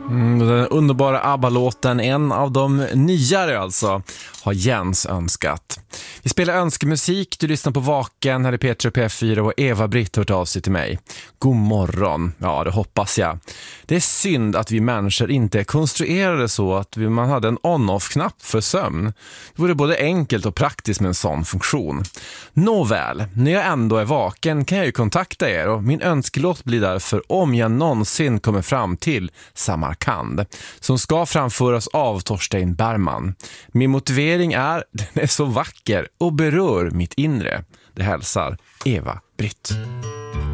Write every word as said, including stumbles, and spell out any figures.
Mm, den underbara ABBA-låten, en av de nyare alltså, har Jens önskat. Vi spelar önskemusik, du lyssnar på Vaken, här är Peter och P F fyra och Eva-Britt hört av sig till mig. God morgon, ja det hoppas jag. Det är synd att vi människor inte är konstruerade så att man hade en on-off-knapp för sömn. Det vore både enkelt och praktiskt med en sån funktion. Nåväl, när jag ändå är vaken kan jag ju kontakta er och min önskelåt blir därför Om jag någonsin kommer fram till Samarkand, som ska framföras av Torstein Bergman. Min motivering är, den är så vacker och berör mitt inre. Det hälsar Eva-Britt.